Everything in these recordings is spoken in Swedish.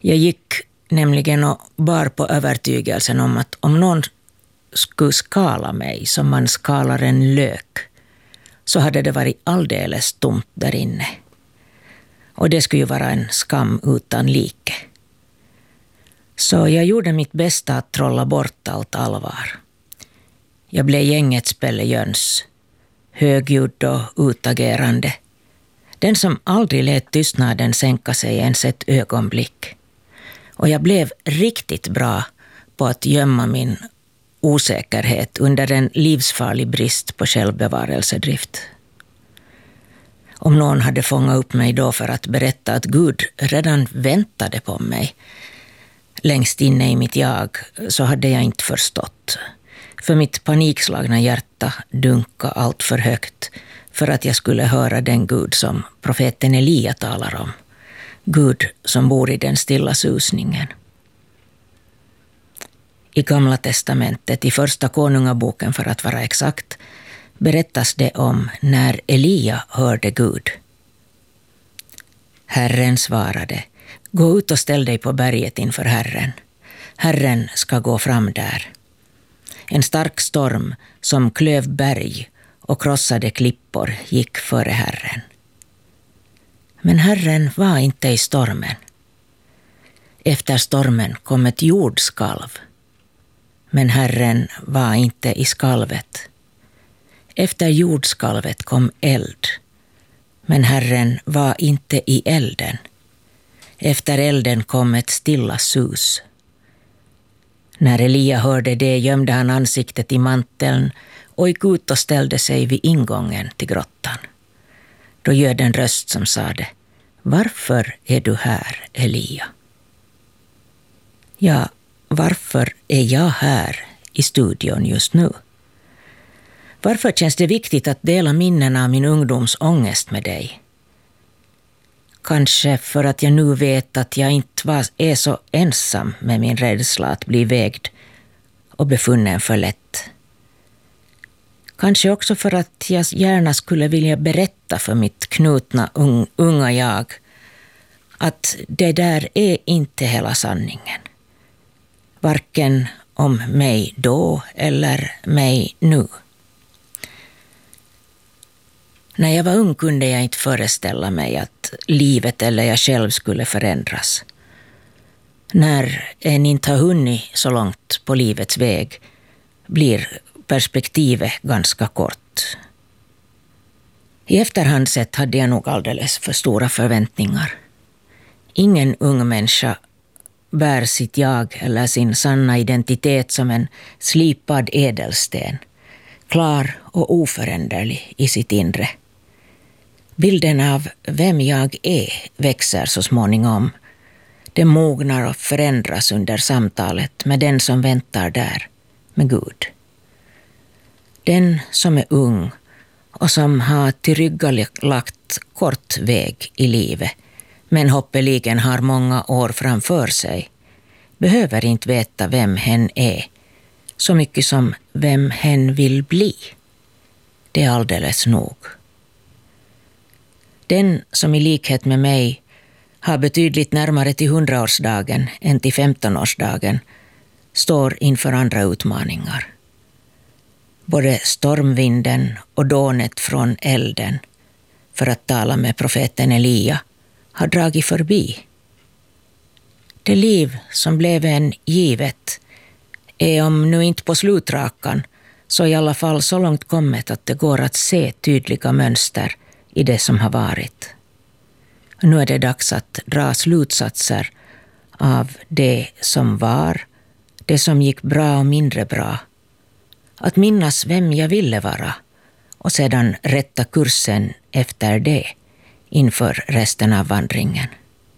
Jag gick nämligen och bar på övertygelsen om att om någon skulle skala mig som man skalar en lök, så hade det varit alldeles tomt där inne. Och det skulle ju vara en skam utan like. Så jag gjorde mitt bästa att trolla bort allt allvar. Jag blev gängets Pelle Jöns, högljudd och utagerande. Den som aldrig lät tystnaden sänka sig ens ett ögonblick. Och jag blev riktigt bra på att gömma min osäkerhet under en livsfarlig brist på självbevarelsedrift. Om någon hade fångat upp mig då för att berätta att Gud redan väntade på mig längst inne i mitt jag, så hade jag inte förstått. För mitt panikslagna hjärta dunka allt för högt för att jag skulle höra den Gud som profeten Elia talar om. Gud som bor i den stilla susningen. I Gamla testamentet, i första konungaboken för att vara exakt, berättas det om när Elia hörde Gud. Herren svarade: gå ut och ställ dig på berget inför Herren. Herren ska gå fram där. En stark storm som klöv berg och krossade klippor gick före Herren. Men Herren var inte i stormen. Efter stormen kom ett jordskalv. Men Herren var inte i skalvet. Efter jordskalvet kom eld. Men Herren var inte i elden. Efter elden kom ett stilla sus. När Elia hörde det gömde han ansiktet i manteln och gick ut och ställde sig vid ingången till grottan. Då ljöd en röst som sade: varför är du här, Elia? Ja, varför är jag här i studion just nu? Varför känns det viktigt att dela minnen av min ungdoms ångest med dig? Kanske för att jag nu vet att jag inte är så ensam med min rädsla att bli vägd och befunnen för lätt. Kanske också för att jag gärna skulle vilja berätta för mitt knutna unga jag att det där är inte hela sanningen. Varken om mig då eller mig nu. När jag var ung kunde jag inte föreställa mig att livet eller jag själv skulle förändras. När en inte har hunnit så långt på livets väg blir perspektivet ganska kort. I efterhand sett hade jag nog alldeles för stora förväntningar. Ingen ung människa bär sitt jag eller sin sanna identitet som en slipad ädelsten, klar och oföränderlig i sitt inre. Bilden av vem jag är växer så småningom. Det mognar och förändras under samtalet med den som väntar där, med Gud. Den som är ung och som har tillryggalagt kort väg i livet, men hoppeligen har många år framför sig, behöver inte veta vem hen är, så mycket som vem hen vill bli. Det är alldeles nog. Den som i likhet med mig har betydligt närmare till 100-årsdagen än till 15-årsdagen står inför andra utmaningar. Både stormvinden och dånet från elden, för att tala med profeten Elia, har dragit förbi. Det liv som blev en givet är, om nu inte på slutrakan, så i alla fall så långt kommet att det går att se tydliga mönster i det som har varit. Nu är det dags att dra slutsatser av det som var, det som gick bra och mindre bra. Att minnas vem jag ville vara och sedan rätta kursen efter det inför resten av vandringen.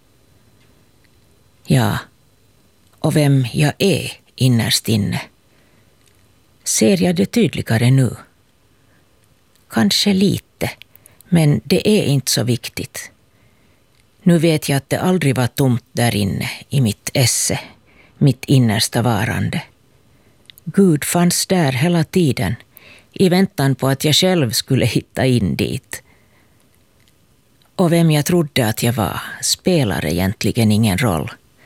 Ja, och vem jag är innerst inne. Ser jag det tydligare nu? Kanske lite, men det är inte så viktigt. Nu vet jag att det aldrig var tomt där inne i mitt esse, mitt innersta varande. Gud fanns där hela tiden, i väntan på att jag själv skulle hitta in dit. Och vem jag trodde att jag var spelar egentligen ingen roll.